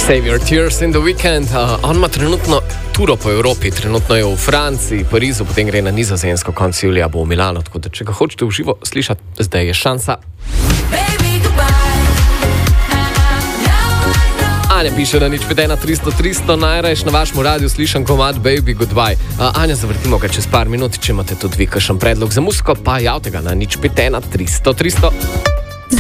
Save Your Tears in the Weekend. On ima trenutno turo po Evropi, trenutno je v Franciji, Parizu, potem gre na Nizozemsko, konec julija bo v Milano. Tako da, če ga hočete v živo slišati, zdaj je šansa. Anja piše, da nič 51300, najrajš na vašem radiju slišam komad Baby Goodbye. Anja, zavrtimo ga čez par minut, če imate tudi vi kakšen predlog za muziko, pa javte ga na nič 51300.